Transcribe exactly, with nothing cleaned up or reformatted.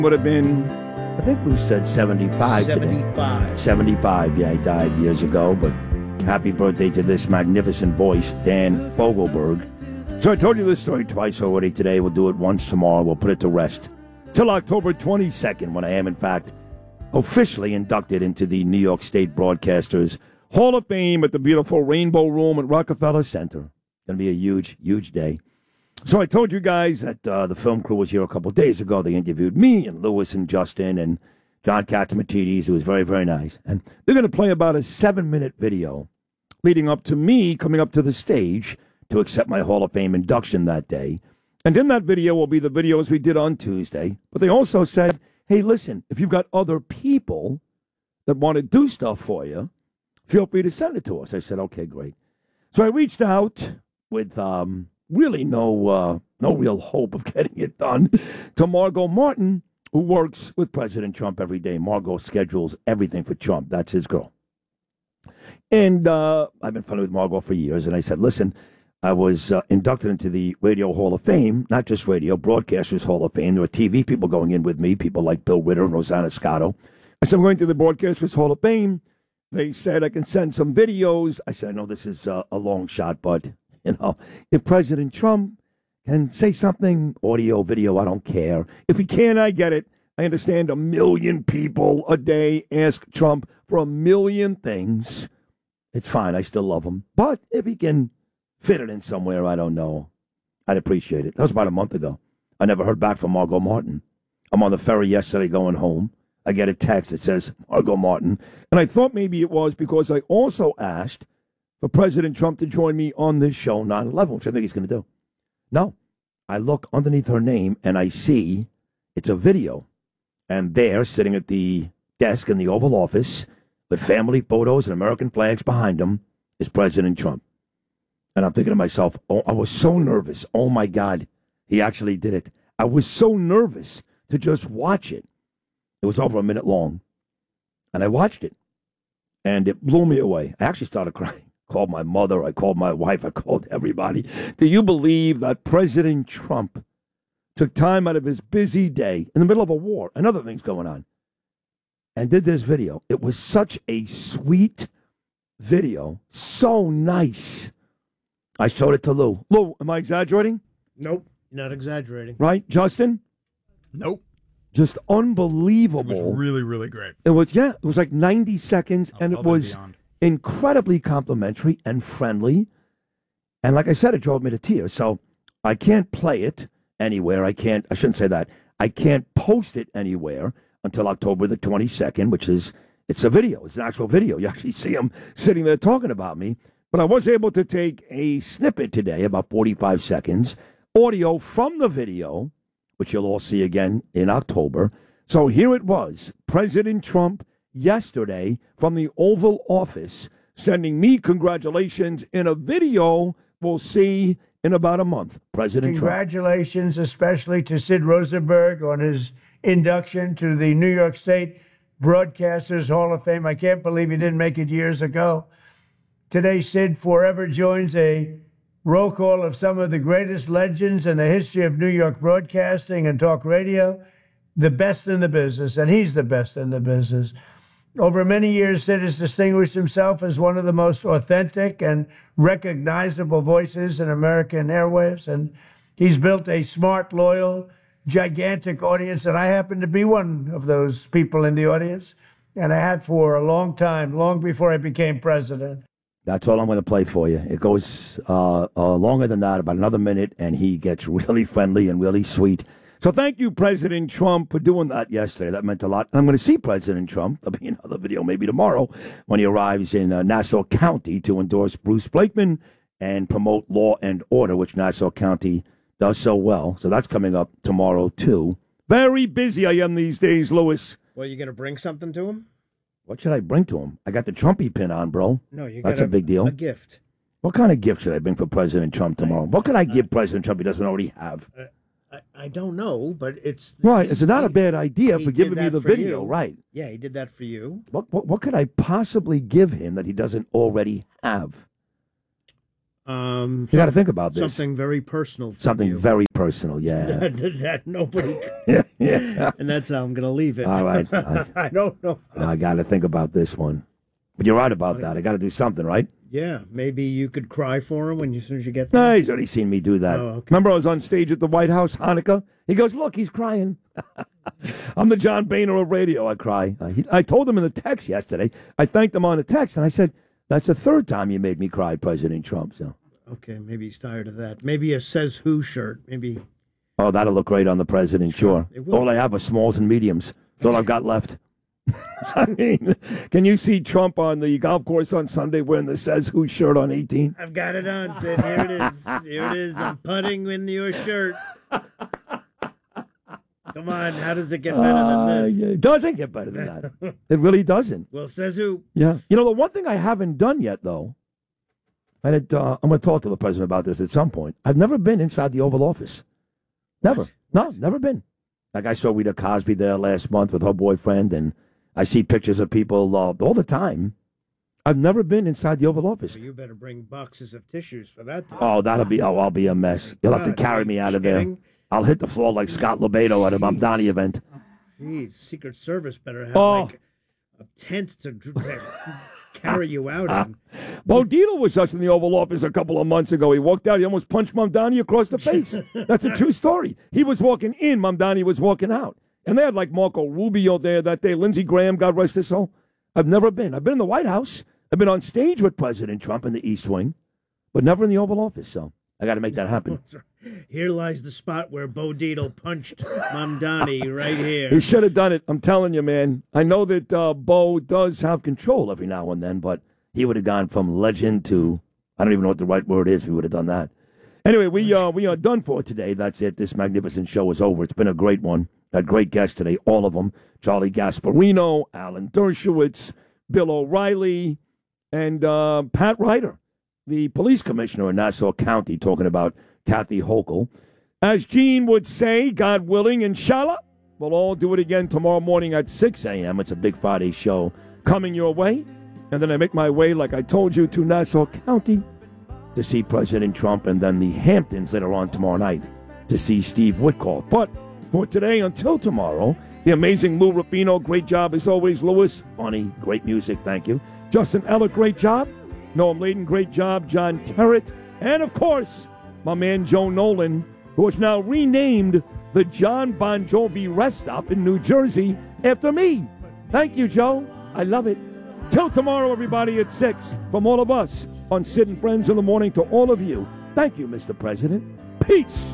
Would have been, I think Lou said seventy-five today. seventy-five. seventy-five, yeah, he died years ago, but happy birthday to this magnificent voice, Dan Fogelberg. So I told you this story twice already today. We'll do it once tomorrow. We'll put it to rest. Till October twenty-second, when I am, in fact, officially inducted into the New York State Broadcasters Hall of Fame at the beautiful Rainbow Room at Rockefeller Center. Going to be a huge, huge day. So I told you guys that uh, the film crew was here a couple of days ago. They interviewed me and Lewis and Justin and John Catsimatidis. It was very, very nice. And they're going to play about a seven-minute video leading up to me coming up to the stage to accept my Hall of Fame induction that day. And in that video will be the videos we did on Tuesday. But they also said, hey, listen, if you've got other people that want to do stuff for you, feel free to send it to us. I said, okay, great. So I reached out with um, really no uh, no real hope of getting it done to Margot Martin, who works with President Trump every day. Margot schedules everything for Trump. That's his girl. And uh, I've been friendly with Margot for years. And I said, listen, I was uh, inducted into the Radio Hall of Fame, not just radio, Broadcasters Hall of Fame. There were T V people going in with me, people like Bill Ritter and Rosanna Scotto. I said, I'm going to the Broadcasters Hall of Fame. They said I can send some videos. I said, I know this is uh, a long shot, but, you know, if President Trump can say something, audio, video, I don't care. If he can, I get it. I understand a million people a day ask Trump for a million things. It's fine. I still love him. But if he can fit it in somewhere, I don't know. I'd appreciate it. That was about a month ago. I never heard back from Margot Martin. I'm on the ferry yesterday going home. I get a text that says Margot Martin. And I thought maybe it was because I also asked for President Trump to join me on this show, nine eleven, which I think he's going to do. No. I look underneath her name and I see it's a video. And there, sitting at the desk in the Oval Office with family photos and American flags behind him, is President Trump. And I'm thinking to myself, oh, I was so nervous. Oh, my God, he actually did it. I was so nervous to just watch it. It was over a minute long. And I watched it. And it blew me away. I actually started crying. I called my mother. I called my wife. I called everybody. Do you believe that President Trump took time out of his busy day in the middle of a war and other things going on and did this video? It was such a sweet video. So nice. I showed it to Lou. Lou, am I exaggerating? Nope, you're not exaggerating. Right, Justin? Nope. Just unbelievable. It was really, really great. It was, yeah, it was like ninety seconds, and it was beyond. incredibly complimentary and friendly. And like I said, it drove me to tears. So I can't play it anywhere. I can't, I shouldn't say that. I can't post it anywhere until October the twenty-second, which is, it's a video. It's an actual video. You actually see him sitting there talking about me. But I was able to take a snippet today, about forty-five seconds, audio from the video, which you'll all see again in October. So here it was, President Trump yesterday from the Oval Office sending me congratulations in a video we'll see in about a month. President Congratulations, Trump. Especially to Sid Rosenberg on his induction to the New York State Broadcasters Hall of Fame. I can't believe he didn't make it years ago. Today, Sid forever joins a roll call of some of the greatest legends in the history of New York broadcasting and talk radio, the best in the business, and he's the best in the business. Over many years, Sid has distinguished himself as one of the most authentic and recognizable voices in American airwaves, and he's built a smart, loyal, gigantic audience, and I happen to be one of those people in the audience, and I had for a long time, long before I became president. That's all I'm going to play for you. It goes uh, uh, longer than that, about another minute, and he gets really friendly and really sweet. So thank you, President Trump, for doing that yesterday. That meant a lot. I'm going to see President Trump. There'll be another video maybe tomorrow when he arrives in uh, Nassau County to endorse Bruce Blakeman and promote law and order, which Nassau County does so well. So that's coming up tomorrow, too. Very busy I am these days, Lewis. Well, you going to bring something to him? What should I bring to him? I got the Trumpy pin on, bro. No, you That's got a, a big deal. A gift. What kind of gift should I bring for President Trump tomorrow? What could I give President Trump he doesn't already have? Uh, I, I don't know, but it's... Right, it's not a bad idea for giving me the for video, you. right. Yeah, he did that for you. What, what what could I possibly give him that he doesn't already have? Um, You got to think about this. something very personal. To Something you. very personal, yeah. that, that nobody. yeah, yeah. And that's how I'm going to leave it. All right. I, I don't know. I got to think about this one. But you're right about that. I got to do something, right? Yeah, maybe you could cry for him when you, as soon as you get No, there. he's already seen me do that. Oh, okay. Remember I was on stage at the White House, Hanukkah? He goes, look, he's crying. I'm the John Boehner of radio. I cry. I, he, I told him in the text yesterday. I thanked him on the text, and I said, that's the third time you made me cry, President Trump. So, Okay, maybe he's tired of that. Maybe a Says Who shirt. Maybe. oh, that'll look great on the president, sure. It will. All I have are smalls and mediums. That's all I've got left. I mean, can you see Trump on the golf course on Sunday wearing the Says Who shirt on eighteen? I've got it on, Sid. Here it is. Here it is. I'm putting in your shirt. Come on, how does it get better Uh, than this? yeah, it doesn't get better than that. It really doesn't. Well, Says Who. Yeah. You know, the one thing I haven't done yet, though, and it, uh, I'm going to talk to the president about this at some point. I've never been inside the Oval Office. Never. No, never been. Like I saw Rita Cosby there last month with her boyfriend, and I see pictures of people uh, all the time. I've never been inside the Oval Office. Well, you better bring boxes of tissues for that. Time. Oh, that'll be, oh, I'll be a mess. You'll have to God, carry are me you out of there. kidding? I'll hit the floor like Scott Lebedo at a Mamdani event. Jeez, Secret Service better have Oh. like a tent to dr- carry you out in. Bo Dietl was just in the Oval Office a couple of months ago. He walked out. He almost punched Mamdani across the face. That's a true story. He was walking in. Mamdani was walking out. And they had like Marco Rubio there that day. Lindsey Graham, God rest his soul. I've never been. I've been in the White House. I've been on stage with President Trump in the East Wing, but never in the Oval Office. So I got to make that happen. Here lies the spot where Bo Dietl punched Mamdani right here. He should have done it. I'm telling you, man. I know that uh, Bo does have control every now and then, but he would have gone from legend to, I don't even know what the right word is if he would have done that. Anyway, we, uh, we are done for today. That's it. This magnificent show is over. It's been a great one. Had great guests today, all of them. Charlie Gasparino, Alan Dershowitz, Bill O'Reilly, and uh, Pat Ryder, the police commissioner in Nassau County, talking about Kathy Hochul. As Gene would say, God willing, inshallah, we'll all do it again tomorrow morning at six a.m. It's a Big Friday show coming your way. And then I make my way, like I told you, to Nassau County to see President Trump, and then the Hamptons later on tomorrow night to see Steve Witkoff. But for today, until tomorrow, the amazing Lou Rapino, great job as always. Louis, funny, great music, thank you. Justin Eller, great job. Noam Layden, great job. John Terrett, and of course, my man Joe Nolan, who is now renamed the John Bon Jovi Rest Stop in New Jersey after me. Thank you, Joe. I love it. Till tomorrow, everybody, at six. From all of us on Sid and Friends in the Morning to all of you, thank you, Mister President. Peace.